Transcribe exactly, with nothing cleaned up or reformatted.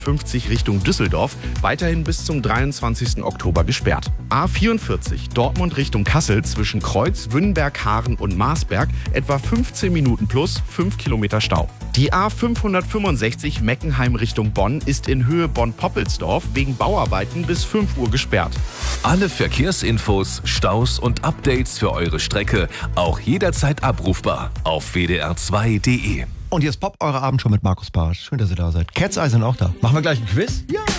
fünfzig Richtung Düsseldorf, weiterhin bis zum dreiundzwanzigsten Oktober gesperrt. A vierundvierzig Dortmund Richtung Kassel zwischen Kreuz, Wünnberg, Haaren und Marsberg etwa fünfzehn Minuten plus fünf Kilometer Stau. Die A fünfhundertfünfundsechzig Meckenheim Richtung Bonn ist in Höhe Bonn-Poppelsdorf wegen Bauarbeiten bis fünf Uhr gesperrt. Alle Verkehrsinfos, Staus und Updates für eure Strecke auch jederzeit abrufbar auf w d r zwei punkt d e. Und jetzt Pop, eure Abendshow mit Markus Bartsch. Schön, dass ihr da seid. Cat's Eye sind auch da. Machen wir gleich ein Quiz? Ja!